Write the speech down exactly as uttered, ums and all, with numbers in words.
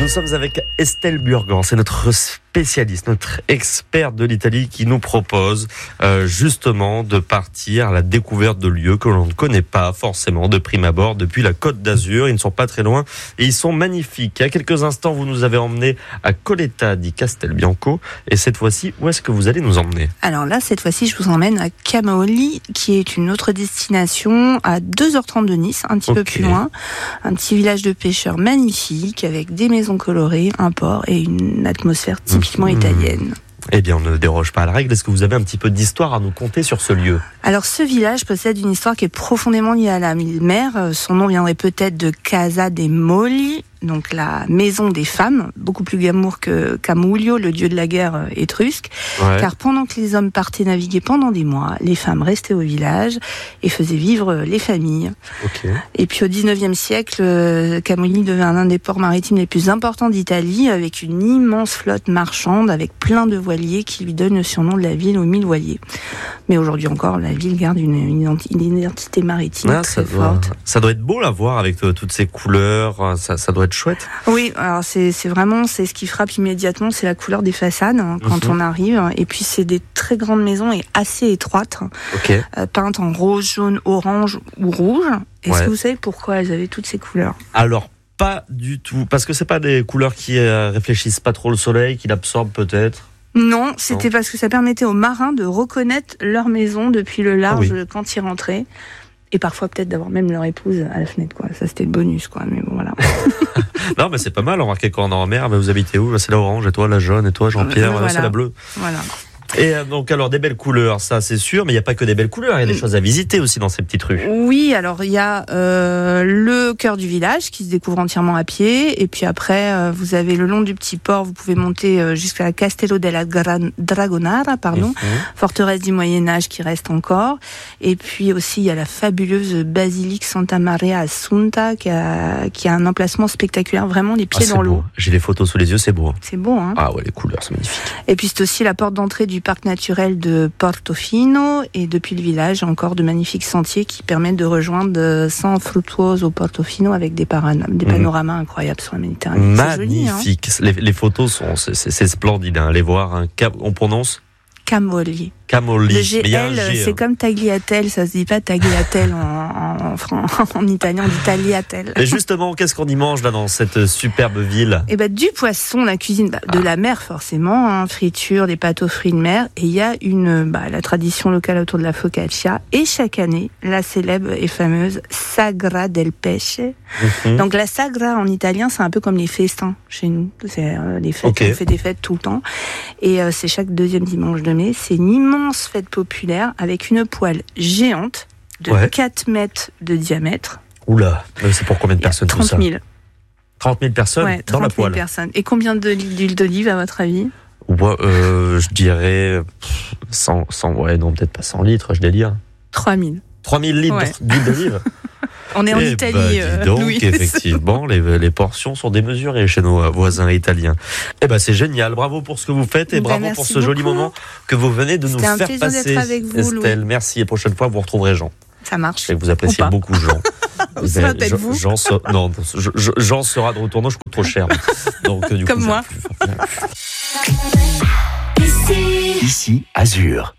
Nous sommes avec Estelle Burgan, c'est notre spécialiste, notre experte de l'Italie qui nous propose euh, justement de partir à la découverte de lieux que l'on ne connaît pas forcément de prime abord depuis la Côte d'Azur. Ils ne sont pas très loin et ils sont magnifiques. Il y a quelques instants, vous nous avez emmenés à Colletta di Castelbianco et cette fois-ci, où est-ce que vous allez nous emmener ? Alors là, cette fois-ci, je vous emmène à Camaioli, qui est une autre destination à deux heures trente de Nice, un petit okay. peu plus loin. Un petit village de pêcheurs magnifique avec des maisons colorées, un port et une atmosphère typiquement mmh. italienne. Eh bien, on ne déroge pas à la règle. Est-ce que vous avez un petit peu d'histoire à nous conter sur ce lieu ? Alors, ce village possède une histoire qui est profondément liée à la mer. Son nom viendrait peut-être de Casa dei Mogli, donc la maison des femmes, beaucoup plus glamour que Camullo, le dieu de la guerre étrusque. Ouais. Car pendant que les hommes partaient naviguer pendant des mois, les femmes restaient au village et faisaient vivre les familles. Okay. Et puis au dix-neuvième siècle, Camaioli devint l'un des ports maritimes les plus importants d'Italie, avec une immense flotte marchande, avec plein de voiliers qui lui donnent le surnom de la ville aux mille voiliers. Mais aujourd'hui encore, la ville garde une, une, une identité maritime ah, très ça doit, forte. Ça doit être beau à voir avec euh, toutes ces couleurs, ça, ça doit être chouette. Oui, alors c'est, c'est vraiment c'est ce qui frappe immédiatement, c'est la couleur des façades hein, quand mm-hmm. on arrive. Et puis c'est des très grandes maisons et assez étroites, okay. euh, peintes en rose, jaune, orange ou rouge. Est-ce ouais. que vous savez pourquoi elles avaient toutes ces couleurs ? Alors, pas du tout. Parce que c'est pas des couleurs qui euh, réfléchissent pas trop le soleil, qui l'absorbent peut-être ? Non, c'était non. parce que ça permettait aux marins de reconnaître leur maison depuis le large ah oui. quand ils rentraient. Et parfois peut-être d'avoir même leur épouse à la fenêtre, quoi. Ça c'était le bonus, quoi. Mais bon, voilà. Non, mais c'est pas mal. Remarquez quand on est en mer, mais vous habitez où ? C'est la orange, et toi la jaune, et toi Jean-Pierre, voilà. c'est la bleue. Voilà. Et donc alors des belles couleurs, ça c'est sûr, mais il n'y a pas que des belles couleurs, il y a des mmh. choses à visiter aussi dans ces petites rues. Oui, alors il y a euh, le cœur du village qui se découvre entièrement à pied, et puis après euh, vous avez le long du petit port, vous pouvez monter euh, jusqu'à Castello della Gran- Dragonara, pardon, mmh. forteresse du Moyen-Âge qui reste encore, et puis aussi il y a la fabuleuse basilique Santa Maria Assunta qui a, qui a un emplacement spectaculaire, vraiment les pieds ah, dans l'eau. Beau. J'ai les photos sous les yeux, c'est beau. C'est beau, hein. Ah ouais, les couleurs, c'est magnifique. Et puis c'est aussi la porte d'entrée du parc naturel de Portofino et depuis le village encore de magnifiques sentiers qui permettent de rejoindre San Fruttuoso Portofino avec des, paran- des panoramas mmh. incroyables sur la Méditerranée. Magnifique. C'est joli, hein. les, les photos sont c'est, c'est, c'est splendide. Hein. Allez voir. Hein. On prononce Camaioli. Camaioli. Le G L, G, c'est hein. comme tagliatelle, ça se dit pas tagliatelle en, en, en, en italien, on dit tagliatelle. Et justement, qu'est-ce qu'on y mange là dans cette superbe ville ? Eh ben du poisson, la cuisine bah, de ah. la mer forcément, hein, friture, des pâtes aux fruits de mer, et il y a une bah, la tradition locale autour de la focaccia, et chaque année la célèbre et fameuse Sagra del Pesce. Mm-hmm. Donc la Sagra en italien, c'est un peu comme les festins chez nous, c'est euh, les fêtes, okay. on fait des fêtes tout le temps, et euh, c'est chaque deuxième dimanche de mai, c'est une immense fête populaire avec une poêle géante de ouais. quatre mètres de diamètre. Oula, c'est pour combien de personnes tout ça ? trente mille. trente mille personnes ouais, dans la poêle. Personnes. Et combien de, d'huile d'olive à votre avis ? Ouais, euh, je dirais cent, cent, ouais, non, peut-être pas cent litres, je délire. trois mille. trois mille litres ouais. d'huile d'olive. On est en eh Italie. Bah, dis donc, Louis. effectivement, les, les portions sont démesurées chez nos voisins italiens. Eh ben, c'est génial. Bravo pour ce que vous faites et ben, bravo pour ce beaucoup. joli moment que vous venez de C'était nous un faire passer. d'être avec vous, Estelle, Louis. merci. Et prochaine fois, vous retrouverez Jean. Ça marche. Et vous appréciez beaucoup Jean. Ça va peut-être vous. Jean, Jean, non, Jean sera de retour. Non, je coûte trop cher. Donc, du Comme coup, moi. Ici, Ici, Azur.